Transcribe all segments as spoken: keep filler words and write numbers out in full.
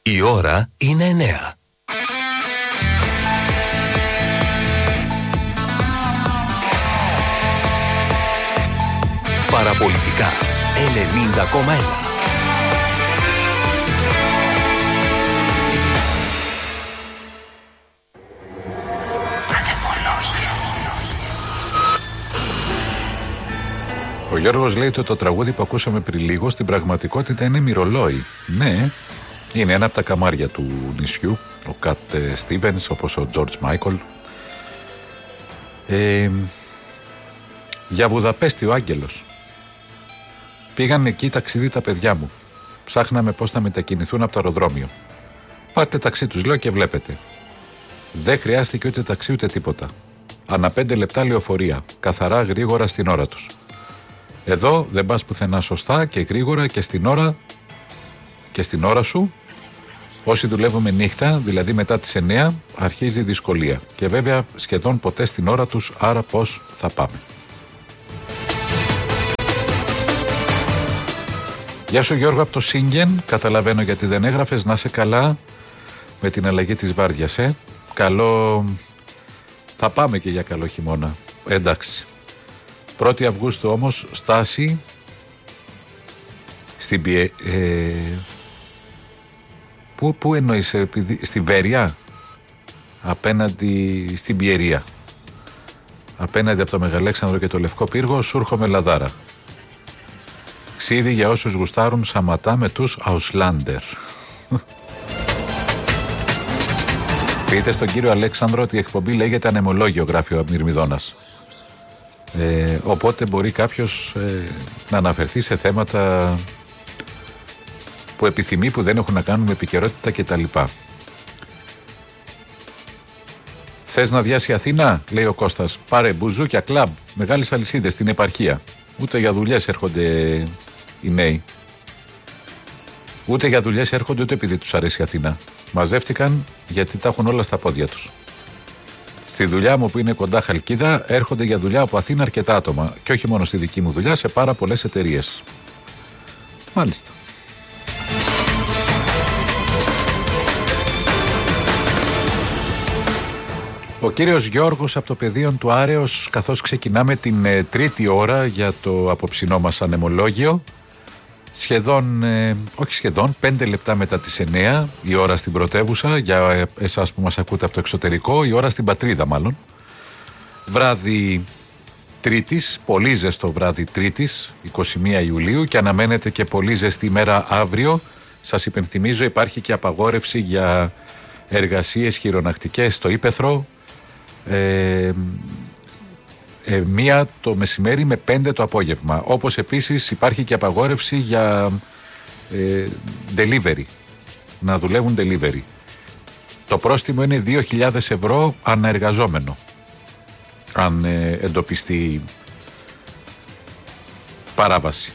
Η ώρα είναι εννέα. Παραπολιτικά ενενήντα κόμμα ένα. Ο Γιώργος λέει ότι το τραγούδι που ακούσαμε πριν λίγο στην πραγματικότητα είναι μυρολόι. Ναι, είναι ένα από τα καμάρια του νησιού, ο Κατ Στίβενς, όπως ο Τζορτζ Μάικολ. Ε, για Βουδαπέστη ο Άγγελος. Πήγαν εκεί ταξίδι τα παιδιά μου. Ψάχναμε πώς θα μετακινηθούν από το αεροδρόμιο. Πάρτε ταξί τους, λέω, και βλέπετε. Δεν χρειάστηκε ούτε ταξί ούτε τίποτα. Ανά πέντε λεπτά λεωφορεία. Καθαρά, γρήγορα, στην ώρα τους. Εδώ δεν πας πουθενά σωστά και γρήγορα και στην ώρα και στην ώρα σου. Όσοι δουλεύουμε νύχτα, δηλαδή μετά τις εννέα, αρχίζει η δυσκολία. Και βέβαια σχεδόν ποτέ στην ώρα τους, άρα πώς θα πάμε. Γεια σου Γιώργο από το Σίγγεν. Καταλαβαίνω γιατί δεν έγραφες. Να είσαι καλά με την αλλαγή της βάρδιας, ε. Καλό. Θα πάμε και για καλό χειμώνα. Εντάξει. πρώτη Αυγούστου όμως στάση στην Πιε... Ε... Πού, πού εννοείς, επειδή... στη Βέρεια, απέναντι στην Πιερία, απέναντι από το Μεγαλέξανδρο και το Λευκό Πύργο, σου έρχομαι λαδάρα. Ξίδι για όσους γουστάρουν Σαματά με τους Αουσλάντερ. Πείτε στον κύριο Αλέξανδρο ότι η εκπομπή λέγεται Ανεμολόγιο, γράφει ο Μυρμιδώνας. Ε, οπότε μπορεί κάποιος ε, να αναφερθεί σε θέματα που επιθυμεί, που δεν έχουν να κάνουν με επικαιρότητα κτλ. Θες να διάσει Αθήνα, λέει ο Κώστας. Πάρε μπουζούκια, κλαμπ, μεγάλες αλυσίδες στην επαρχία. Ούτε για δουλειές έρχονται οι νέοι. Ούτε για δουλειές έρχονται, ούτε επειδή τους αρέσει η Αθήνα. Μαζεύτηκαν γιατί τα έχουν όλα στα πόδια τους. Στη δουλειά μου που είναι κοντά Χαλκίδα, έρχονται για δουλειά από Αθήνα αρκετά άτομα. Και όχι μόνο στη δική μου δουλειά, σε πάρα πολλές εταιρείες. Μάλιστα. Ο κύριος Γιώργος από το πεδίο του Άρεος, καθώς ξεκινάμε την ε, τρίτη ώρα για το απόψινό μας ανεμολόγιο, σχεδόν, ε, όχι σχεδόν, πέντε λεπτά μετά τις εννέα, η ώρα στην πρωτεύουσα, για ε, εσάς που μας ακούτε από το εξωτερικό, η ώρα στην πατρίδα μάλλον, βράδυ Τρίτης, πολύ ζεστό βράδυ Τρίτης, εικοστή πρώτη Ιουλίου, και αναμένεται και πολύ ζεστή ημέρα αύριο. Σας υπενθυμίζω, υπάρχει και απαγόρευση για εργασίες χειρονακτικές στο ύπαιθρο, Ε, ε, μία το μεσημέρι με πέντε το απόγευμα. Όπως επίσης υπάρχει και απαγόρευση για ε, delivery, να δουλεύουν delivery. Το πρόστιμο είναι δύο χιλιάδες ευρώ αναεργαζόμενο, αν ε, εντοπιστεί παράβαση.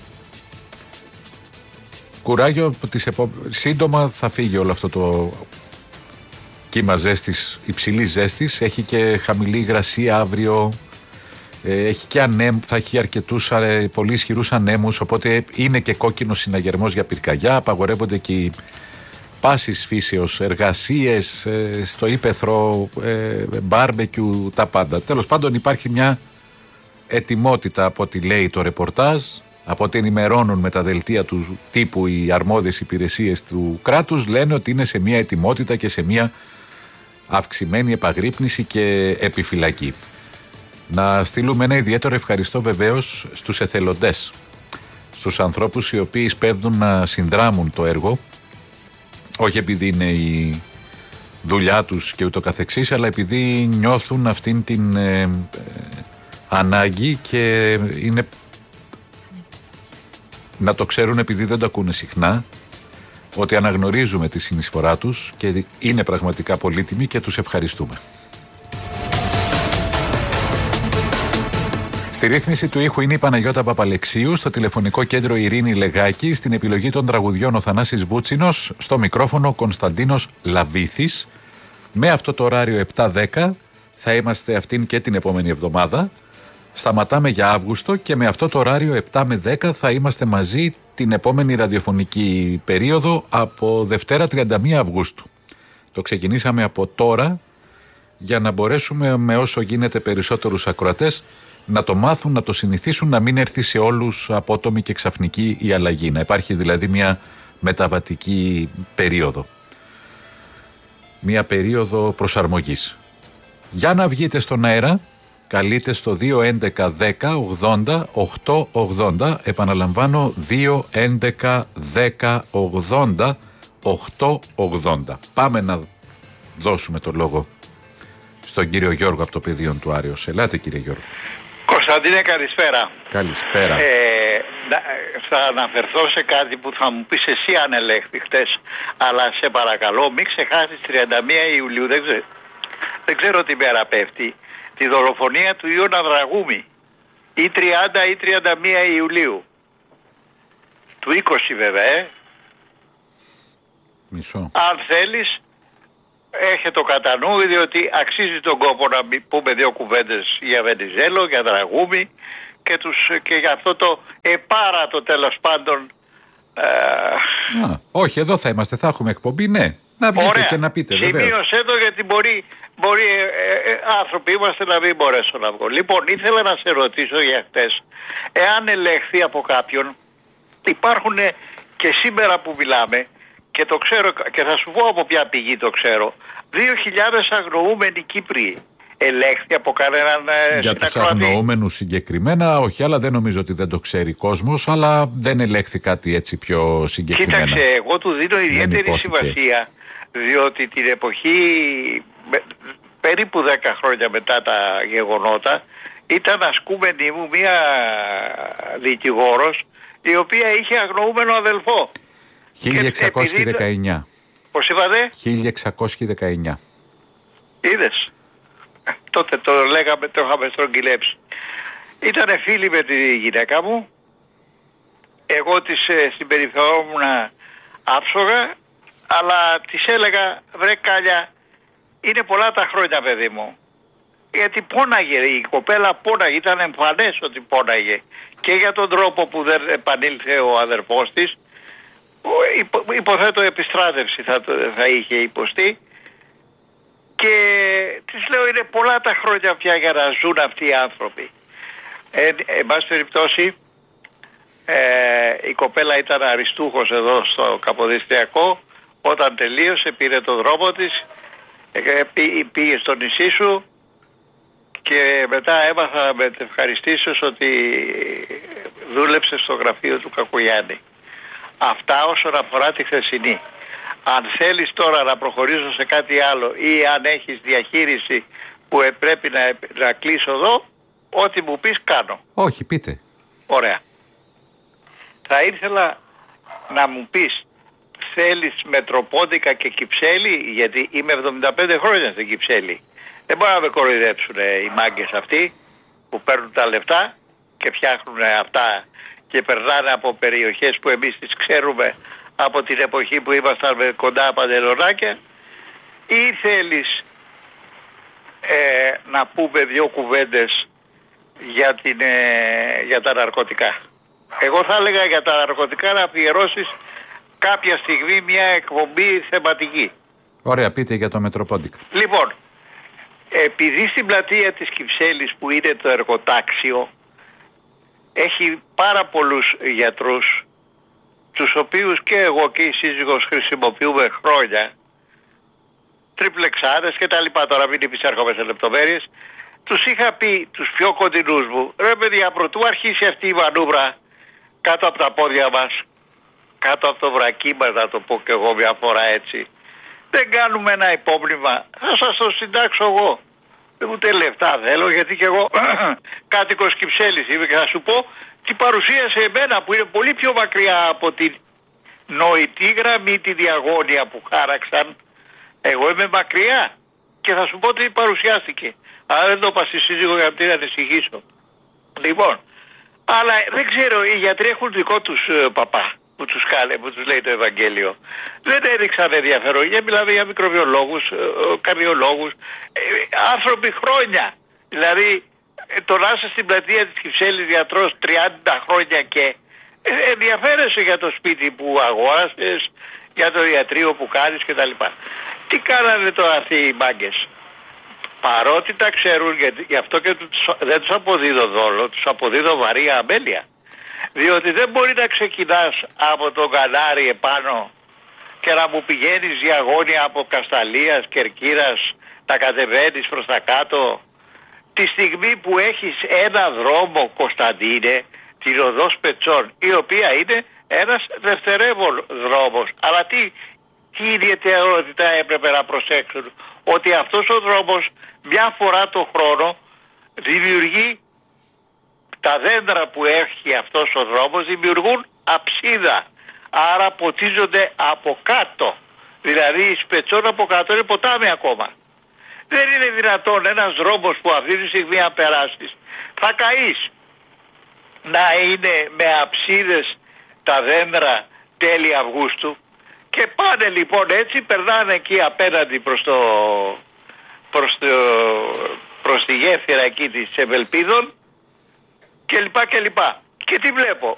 Κουράγιο, τις επο... σύντομα θα φύγει όλο αυτό το κύμα ζέστης, υψηλής ζέστης. Έχει και χαμηλή υγρασία αύριο, ε, έχει και ανέμ, θα έχει αρκετούς ε, πολύ ισχυρούς ανέμους, οπότε είναι και κόκκινος συναγερμός για πυρκαγιά. Απαγορεύονται και οι πάσης φύσεως εργασίες ε, στο ύπαιθρο, ε, μπάρμπεκιου, τα πάντα. Τέλος πάντων υπάρχει μια ετοιμότητα, από ό,τι λέει το ρεπορτάζ, από ό,τι ενημερώνουν με τα δελτία του τύπου οι αρμόδιες υπηρεσίες του κράτους, λένε ότι είναι σε μια ετοιμότητα και σε μια αυξημένη επαγρύπνηση και επιφυλακή. Να στείλουμε ένα ιδιαίτερο ευχαριστώ βεβαίως στους εθελοντές, στους ανθρώπους οι οποίοι σπέβδουν να συνδράμουν το έργο, όχι επειδή είναι η δουλειά τους και ούτω καθεξής, αλλά επειδή νιώθουν αυτήν την ε, ε, ανάγκη και είναι, να το ξέρουν επειδή δεν το ακούνε συχνά, ότι αναγνωρίζουμε τη συνεισφορά τους και είναι πραγματικά πολύτιμοι και τους ευχαριστούμε. Στη ρύθμιση του ήχου είναι η Παναγιώτα Παπαλεξίου, στο τηλεφωνικό κέντρο Ειρήνη Λεγάκη, στην επιλογή των τραγουδιών ο Θανάσης Βούτσινος, στο μικρόφωνο ο Κωνσταντίνος Λαβήθης. Με αυτό το ωράριο επτά δέκα θα είμαστε αυτήν και την επόμενη εβδομάδα. Σταματάμε για Αύγουστο και με αυτό το ωράριο επτά με δέκα θα είμαστε μαζί την επόμενη ραδιοφωνική περίοδο από Δευτέρα τριάντα μία Αυγούστου. Το ξεκινήσαμε από τώρα για να μπορέσουμε με όσο γίνεται περισσότερους ακροατές να το μάθουν, να το συνηθίσουν, να μην έρθει σε όλους απότομη και ξαφνική η αλλαγή. Να υπάρχει δηλαδή μια μεταβατική περίοδο. Μια περίοδο προσαρμογής. Για να βγείτε στον αέρα, καλείτε στο δύο έντεκα δέκα ογδόντα οκτακόσια ογδόντα. Επαναλαμβάνω, δύο έντεκα δέκα ογδόντα οκτακόσια ογδόντα. Πάμε να δώσουμε το λόγο στον κύριο Γιώργο από το πεδίο του Άρεος. Ελάτε κύριε Γιώργο. Κωνσταντίνε, καλησπέρα. Καλησπέρα. Ε, θα αναφερθώ σε κάτι που θα μου πεις εσύ αν ελέγχθη χτες, αλλά σε παρακαλώ μην ξεχάσεις τριάντα μία Ιουλίου, δεν ξέρω, δεν ξέρω τι μέρα πέφτει, τη δολοφονία του Ιώνα Δραγούμη, ή τριάντα ή τριάντα μία Ιουλίου. Του είκοσι βέβαια, ε. Μισό. Αν θέλεις, έχε το κατά νου, διότι αξίζει τον κόπο να πούμε δύο κουβέντες για Βενιζέλο, για Δραγούμη και, τους, και για αυτό το επάρατο τέλος πάντων. Ε... Α, όχι, εδώ θα είμαστε, θα έχουμε εκπομπή, ναι. Να βγείτε Ωραία. Και να πείτε, βεβαίως. Σημείωσέ το, γιατί μπορεί, μπορεί ε, ε, άνθρωποι είμαστε να μην μπορέσω να βγω. Λοιπόν, ήθελα να σε ρωτήσω για χτες, εάν ελέγχθη από κάποιον, υπάρχουν και σήμερα που μιλάμε, και το ξέρω, και θα σου πω από ποια πηγή το ξέρω, δύο χιλιάδες αγνοούμενοι Κύπριοι. Ελέγχθη από κανέναν ε, Για τους αγνοούμενους συγκεκριμένα, όχι, αλλά δεν νομίζω ότι δεν το ξέρει κόσμος, αλλά δεν ελέγχθη κάτι έτσι πιο συγκεκριμένα. Κοίταξε, εγώ του δίνω ιδιαίτερη σημασία, διότι την εποχή, περίπου δέκα χρόνια μετά τα γεγονότα, ήταν ασκούμενη μου μία δικηγόρος, η οποία είχε αγνοούμενο αδελφό. χίλια εξακόσια δεκαεννιά. Πώς είπατε? χίλια εξακόσια δεκαεννιά. Είδες. Τότε το λέγαμε, το είχαμε στρογγυλέψει. Ήτανε φίλοι με τη γυναίκα μου. Εγώ της ε, συμπεριφερόμουν άψογα, αλλά της έλεγα, βρε Κάλια, είναι πολλά τα χρόνια παιδί μου. Γιατί πόναγε, η κοπέλα πόναγε, ήταν εμφανές ότι πόναγε. Και για τον τρόπο που δεν επανήλθε ο αδερφός της, υπο, υποθέτω επιστράτευση θα, θα είχε υποστεί. Και της λέω, είναι πολλά τα χρόνια πια για να ζουν αυτοί οι άνθρωποι. Ε, εν πάση περιπτώσει, ε, η κοπέλα ήταν αριστούχος εδώ στο Καποδιστριακό. Όταν τελείωσε πήρε τον δρόμο της, ε, πήγε στο νησί σου και μετά έμαθα με ευχαριστήσεις ότι δούλεψε στο γραφείο του Κακογιάννη. Αυτά όσον αφορά τη χθεσινή. Αν θέλεις τώρα να προχωρήσω σε κάτι άλλο ή αν έχεις διαχείριση που πρέπει να, να κλείσω εδώ, ό,τι μου πεις κάνω. Όχι, πείτε. Ωραία. Θα ήθελα να μου πεις, θέλεις Μετροπόντικα και Κυψέλη, γιατί είμαι εβδομήντα πέντε χρόνια στην Κυψέλη. Δεν μπορεί να με κοροϊδέψουν οι μάγκες αυτοί που παίρνουν τα λεφτά και φτιάχνουν αυτά και περνάνε από περιοχές που εμείς τις ξέρουμε από την εποχή που ήμασταν με κοντά παντελονάκια, ή θέλεις ε, να πούμε δύο κουβέντες για, την, ε, για τα ναρκωτικά. Εγώ θα έλεγα για τα ναρκωτικά να αφιερώσεις κάποια στιγμή μια εκπομπή θεματική. Ωραία, πείτε για το Μετροπόντικα. Λοιπόν, επειδή στην πλατεία της Κυψέλης που είναι το εργοτάξιο έχει πάρα πολλούς γιατρούς, τους οποίους και εγώ και η σύζυγος χρησιμοποιούμε χρόνια, τριπλεξάδες και τα λοιπά, τώρα μην επισέρχομαι σε λεπτομέρειες, τους είχα πει τους πιο κοντινούς μου, ρε παιδιά, πρωτού αρχίσει αυτή η μανούβρα κάτω από τα πόδια μας, κάτω από το βρακί μας, να το πω και εγώ μια φορά έτσι, δεν κάνουμε ένα υπόμνημα, θα σας το συντάξω εγώ. Ούτε λεφτά θέλω, γιατί και εγώ κάτοικος Κυψέλης είμαι, και θα σου πω τι παρουσίασε εμένα που είναι πολύ πιο μακριά από την νοητή γραμμή, τη διαγώνια που χάραξαν. Εγώ είμαι μακριά και θα σου πω τι παρουσιάστηκε. Αλλά δεν το είπα στη σύζυγο για να την ανησυχήσω. Λοιπόν, αλλά δεν ξέρω, οι γιατροί έχουν δικό τους ε, παπά που τους κάλε, που τους λέει το Ευαγγέλιο. Δεν έδειξαν ενδιαφέρον. Για μιλάμε για μικροβιολόγους, ε, καρδιολόγους, ε, άνθρωποι χρόνια. Δηλαδή ε, το να είσαι στην πλατεία της Κυψέλης γιατρός τριάντα χρόνια και ε, ενδιαφέρεσαι για το σπίτι που αγόρασες, για το ιατρείο που κάνεις κτλ. Τι κάνανε τώρα αυτοί οι μάγκες? Παρότι τα ξέρουν, γιατί, γι' αυτό και τους, δεν τους αποδίδω δόλο, τους αποδίδω βαρύ αμπέλια. Διότι δεν μπορεί να ξεκινάς από τον Κανάρι επάνω και να μου πηγαίνεις διαγώνια από Κασταλίας, Κερκύρας, να κατεβαίνεις προς τα κάτω. Τη στιγμή που έχεις ένα δρόμο, Κωνσταντίνε, την οδό Σπετσών, η οποία είναι ένας δευτερεύον δρόμος. Αλλά τι, τι ιδιαιτερότητα έπρεπε να προσέξουν? Ότι αυτός ο δρόμος μια φορά το χρόνο δημιουργεί, τα δέντρα που έχει αυτός ο δρόμος δημιουργούν αψίδα. Άρα ποτίζονται από κάτω. Δηλαδή η Σπετσών από κάτω είναι ποτάμι ακόμα. Δεν είναι δυνατόν ένας δρόμος που αυτή τη στιγμή αν περάσεις θα καείς, να είναι με αψίδες τα δέντρα τέλη Αυγούστου. Και πάνε λοιπόν έτσι, περνάνε εκεί απέναντι προς, το, προς, το, προς τη γέφυρα εκεί της Ευελπίδων και λοιπά και λοιπά. Και τι βλέπω?